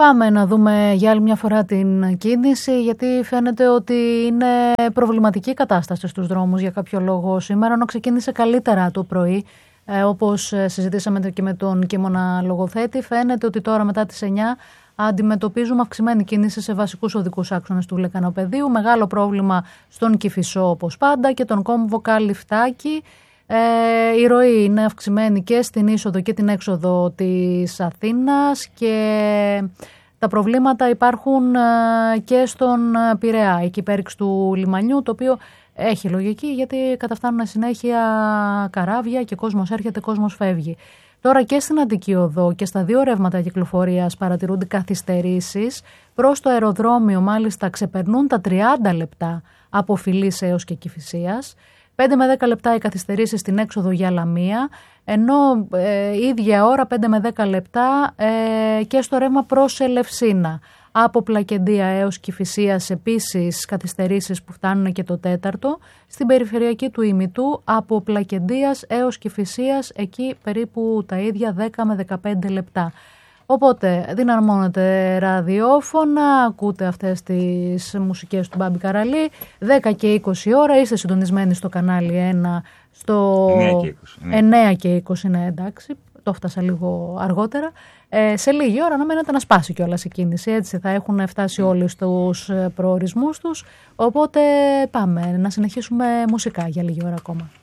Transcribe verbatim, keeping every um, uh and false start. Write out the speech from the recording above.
Πάμε να δούμε για άλλη μια φορά την κίνηση, γιατί φαίνεται ότι είναι προβληματική κατάσταση στους δρόμους για κάποιο λόγο σήμερα, ενώ ξεκίνησε καλύτερα το πρωί, ε, όπως συζητήσαμε και με τον Κίμωνα λογοθέτη. Φαίνεται ότι τώρα μετά τις εννιά αντιμετωπίζουμε αυξημένη κίνηση σε βασικούς οδικούς άξονες του Λεκανοπεδίου. Μεγάλο πρόβλημα στον Κηφισό όπως πάντα και τον κόμβο Καλυφτάκη. Ε, η ροή είναι αυξημένη και στην είσοδο και την έξοδο της Αθήνας και τα προβλήματα υπάρχουν ε, και στον Πειραιά, εκεί πέριξ του λιμανιού, το οποίο έχει λογική γιατί καταφτάνουν συνέχεια καράβια και κόσμος έρχεται, κόσμος φεύγει. Τώρα και στην Αττική Οδό και στα δύο ρεύματα κυκλοφορίας παρατηρούνται καθυστερήσεις. Προς το αεροδρόμιο μάλιστα ξεπερνούν τα τριάντα λεπτά από Φυλής έως και Κηφισίας. πέντε με δέκα λεπτά οι καθυστερήσεις στην έξοδο για Λαμία, ενώ ε, ίδια ώρα πέντε με δέκα λεπτά ε, και στο ρεύμα προς Ελευσίνα. Από Πλακεντία έως Κηφισίας επίσης καθυστερήσεις που φτάνουν και το τέταρτο. Στην περιφερειακή του Ημιτού από Πλακεντίας έως Κηφισίας εκεί περίπου τα ίδια δέκα με δεκαπέντε λεπτά. Οπότε δυναμώνετε ραδιόφωνα, ακούτε αυτές τις μουσικές του Μπάμπη Καραλή, δέκα και είκοσι ώρα, είστε συντονισμένοι στο κανάλι ένα, στο εννέα και είκοσι, ναι εντάξει, το έφτασα λίγο αργότερα. Ε, σε λίγη ώρα να μένετε να σπάσει κιόλας η κίνηση, έτσι θα έχουν φτάσει όλοι στους προορισμούς τους, οπότε πάμε να συνεχίσουμε μουσικά για λίγη ώρα ακόμα.